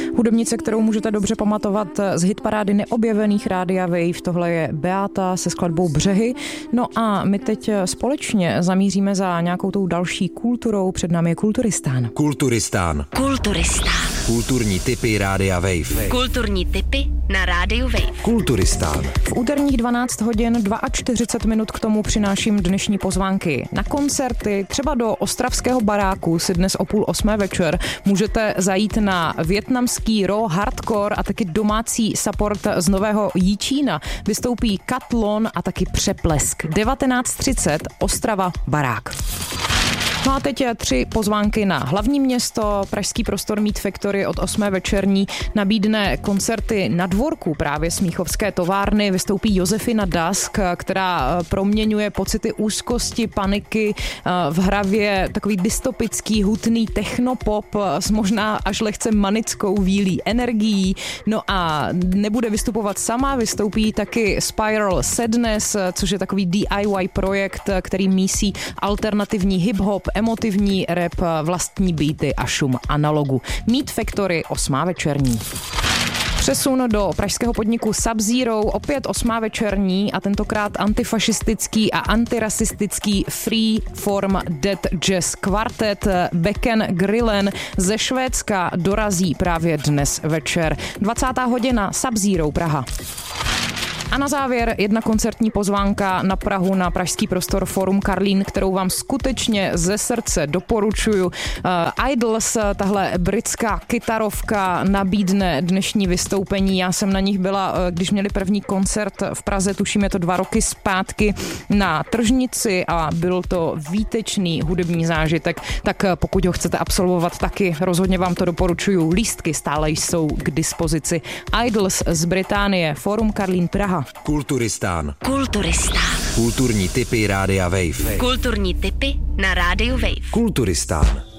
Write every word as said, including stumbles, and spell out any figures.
Hudebnice, kterou můžete dobře pamatovat z hitparády neobjevených Rádia Wave, tohle je Beata se skladbou Břehy. No a my teď společně zamíříme za nějakou tou další kulturou. Před námi je Kulturistán. Kulturistán. Kulturistán. Kulturní tipy Rádia Wave. Kulturní tipy na Rádiu Wave. Kulturistán. V úterních dvanáct hodin čtyřicet dva minut k tomu přináším dnešní pozvánky na koncerty. Třeba do Ostravského baráku si dnes o půl osmé večer můžete zajít na vietnamský raw hardcore a taky domácí support z Nového Jičína. Vystoupí Katlon a taky Přeplesk. devatenáct třicet Ostrava barák. No a teď tři pozvánky na hlavní město. Pražský prostor Meat Factory od osmé večerní nabídne koncerty na dvorku právě Smíchovské továrny. Vystoupí Josefina Dusk, která proměňuje pocity úzkosti, paniky v hravě takový dystopický, hutný technopop s možná až lehce manickou vílí energií. No a nebude vystupovat sama, vystoupí taky Spiral Sadness, což je takový D I Y projekt, který mísí alternativní hip-hop, emotivní rap, vlastní beaty a šum analogu. Meat Factory, osmá večerní. Přesun do pražského podniku Sub-Zero, opět osmá večerní a tentokrát antifašistický a antirasistický Freeform Dead Jazz Quartet. Becken Grillen ze Švédska dorazí právě dnes večer. dvacátá hodina Sub-Zero Praha. A na závěr jedna koncertní pozvánka na Prahu, na pražský prostor Forum Karlín, kterou vám skutečně ze srdce doporučuju. Uh, Idols, tahle britská kytarovka, nabídne dnešní vystoupení. Já jsem na nich byla, když měli první koncert v Praze, tuším je to dva roky zpátky, na Tržnici a byl to výtečný hudební zážitek. Tak pokud ho chcete absolvovat taky, rozhodně vám to doporučuju. Lístky stále jsou k dispozici. Idols z Británie, Forum Karlín Praha. Kulturistán. Kulturistán. Kulturní tipy Rádia Wave. Kulturní tipy na Rádiu Wave. Kulturistán.